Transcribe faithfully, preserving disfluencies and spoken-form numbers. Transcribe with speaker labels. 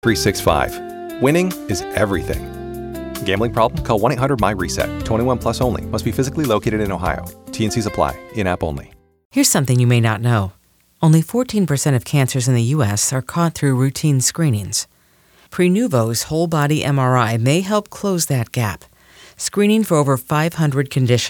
Speaker 1: three sixty-five. Winning is everything. Gambling problem? Call one eight hundred my reset. twenty-one plus only. Must be physically located in Ohio. T N Cs apply. In-app only.
Speaker 2: Here's something you may not know. Only fourteen percent of cancers in the U S are caught through routine screenings. Prenuvo's whole body M R I may help close that gap. Screening for over five hundred conditions